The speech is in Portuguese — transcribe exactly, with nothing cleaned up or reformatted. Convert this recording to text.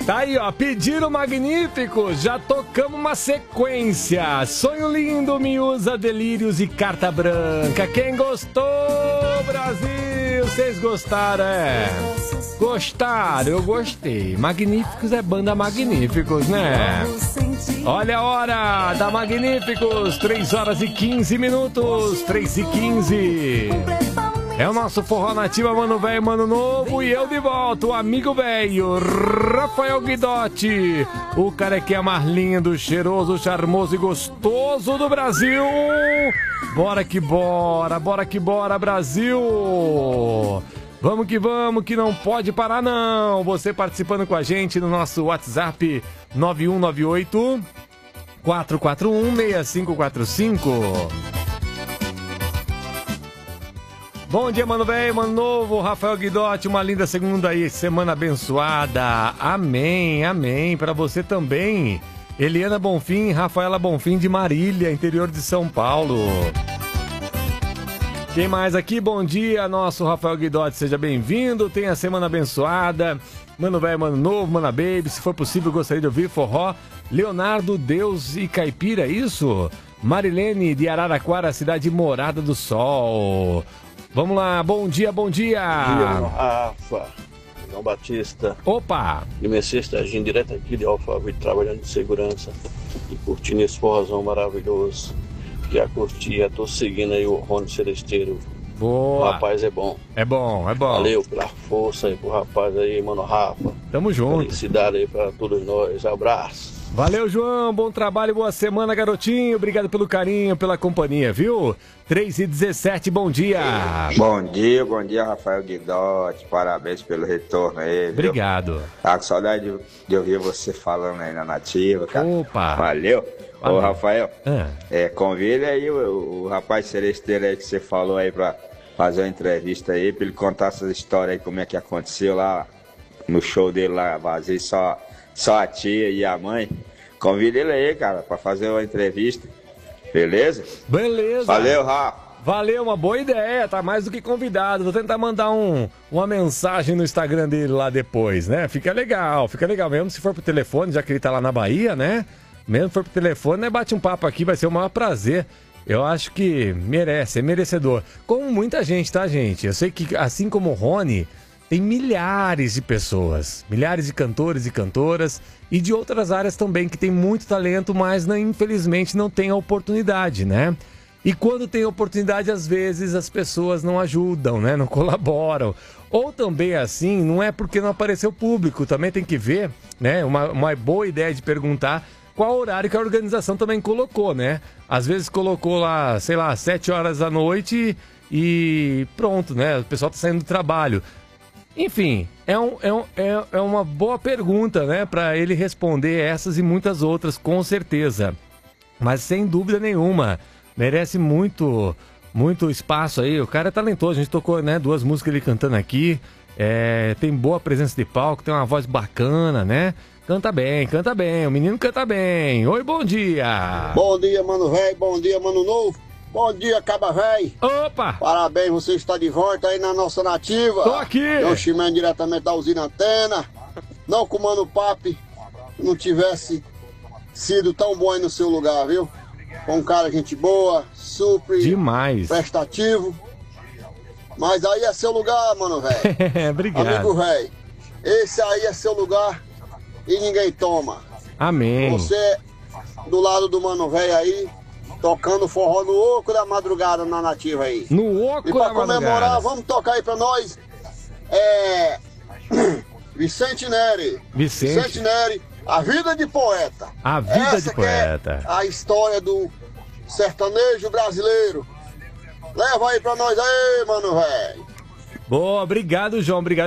Tá aí, ó, pediram magnífico, já tocamos uma sequência. Sonho lindo, Miúza, Delírios e Carta Branca. Quem gostou, Brasil? Vocês gostaram, é? Gostaram? Eu gostei. Magníficos é banda Magníficos, né? Olha a hora da Magníficos, três horas e quinze minutos, três e quinze. É o nosso Forró Nativa, mano velho, mano novo. E eu de volta, o amigo velho, Rafael Guidotti. O carequinha mais lindo, cheiroso, charmoso e gostoso do Brasil. Bora que bora, bora que bora, Brasil. Vamos que vamos, que não pode parar não. Você participando com a gente no nosso WhatsApp nove um nove oito, quatro quatro um, seis cinco quatro cinco. Bom dia, mano velho, mano novo, Rafael Guidotti, uma linda segunda aí, semana abençoada, amém, amém, pra você também, Eliana Bonfim, Rafaela Bonfim de Marília, interior de São Paulo. Quem mais aqui? Bom dia, nosso Rafael Guidotti, seja bem-vindo, tenha semana abençoada, mano velho, mano novo, mana baby, se for possível gostaria de ouvir forró, Leonardo, Deus e Caipira, isso? Marilene de Araraquara, cidade Morada do Sol. Vamos lá, bom dia, bom dia. Bom dia, Rafa, João Batista. Opa! E Messias Serginho, direto aqui de Alphaville, trabalhando de segurança e curtindo esse forrozão maravilhoso. Que a curtir, tô seguindo aí o Rony Celesteiro. Boa! O rapaz é bom. É bom, é bom. Valeu pela força aí pro rapaz aí, mano Rafa. Tamo junto. Felicidade aí pra todos nós, abraço. Valeu, João, bom trabalho, boa semana, garotinho. Obrigado pelo carinho, pela companhia, viu? três e dezessete, bom dia. Bom dia, bom dia, Rafael Guidotti. Parabéns pelo retorno aí, viu? Obrigado. Tá com saudade de, de ouvir você falando aí na Nativa, cara. Opa. Valeu. Valeu. Ô, Rafael, ah. é, convide aí o, o rapaz celesteiro aí que você falou aí pra fazer uma entrevista aí, pra ele contar essa história aí, como é que aconteceu lá no show dele lá, vazio, só... Só a tia e a mãe. Convida ele aí, cara, pra fazer uma entrevista. Beleza? Beleza. Valeu, Rafa. Valeu, uma boa ideia. Tá mais do que convidado. Vou tentar mandar um, uma mensagem no Instagram dele lá depois, né? Fica legal, fica legal. Mesmo se for pro telefone, já que ele tá lá na Bahia, né? Mesmo se for pro telefone, né? Bate um papo aqui, vai ser o maior prazer. Eu acho que merece, é merecedor. Como muita gente, tá, gente? Eu sei que, assim como o Rony, tem milhares de pessoas, milhares de cantores e cantoras e de outras áreas também que tem muito talento, mas não, infelizmente não tem a oportunidade, né? E quando tem oportunidade, às vezes as pessoas não ajudam, né? Não colaboram. Ou também assim, não é porque não apareceu público, também tem que ver, né? Uma, uma boa ideia de perguntar qual horário que a organização também colocou, né? Às vezes colocou lá, sei lá, sete horas da noite e pronto, né? O pessoal tá saindo do trabalho. Enfim, é, um, é, um, é, é uma boa pergunta, né, para ele responder essas e muitas outras, com certeza. Mas sem dúvida nenhuma, merece muito, muito espaço aí. O cara é talentoso, a gente tocou, né, duas músicas ele cantando aqui, é, tem boa presença de palco, tem uma voz bacana, né? Canta bem, canta bem, o menino canta bem. Oi, bom dia! Bom dia, mano velho, bom dia, mano novo. Bom dia, Caba Véi. Opa! Parabéns, você está de volta aí na nossa Nativa. Tô aqui! Eu Chimene diretamente da usina Antena. Não que o Mano Papi não tivesse sido tão bom aí no seu lugar, viu? Com um cara gente boa, super demais, prestativo. Mas aí é seu lugar, mano, velho. Obrigado. Amigo velho, esse aí é seu lugar e ninguém toma. Amém. Você do lado do mano velho aí, tocando forró no oco da madrugada na Nativa aí. No oco e pra da comemorar, madrugada. vamos tocar aí pra nós. É. Vicente Neri. Vicente. Vicente Neri, A Vida de Poeta. A Vida Essa de Poeta. É a história do sertanejo brasileiro. Leva aí pra nós aí, mano, velho. Boa, obrigado, João. Obrigado.